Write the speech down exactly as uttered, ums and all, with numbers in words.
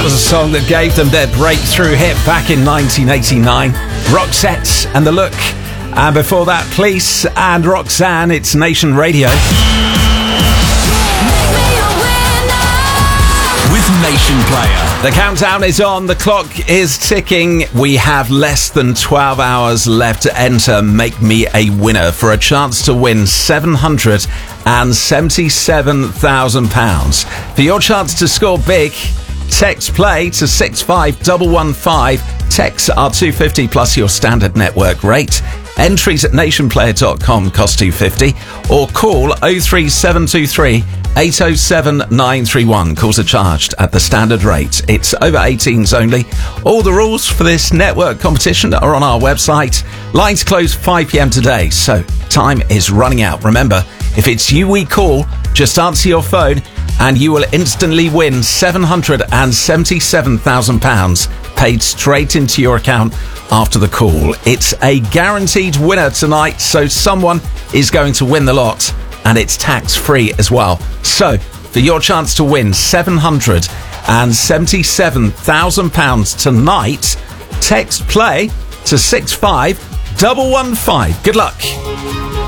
was a song that gave them their breakthrough hit back in nineteen eighty-nine. Roxette and The Look. And before that, Police and Roxanne. It's Nation Radio. With Nation Player. The countdown is on. The clock is ticking. We have less than twelve hours left to enter Make Me a Winner for a chance to win seven hundred seventy-seven thousand pounds. For your chance to score big, text play to six five one one five. Texts are two pounds fifty plus your standard network rate. Entries at nation player dot com cost two pounds fifty, or call oh three seven two three eight oh seven nine three one. Calls are charged at the standard rate. It's over eighteens only. All the rules for this network competition are on our website. Lines close five p.m. today, so time is running out. Remember, if it's you we call, just answer your phone and you will instantly win seven hundred seventy-seven thousand pounds paid straight into your account after the call. It's a guaranteed winner tonight, so someone is going to win the lot, and it's tax-free as well. So, for your chance to win seven hundred seventy-seven thousand pounds tonight, text play to six five one one five. Good luck.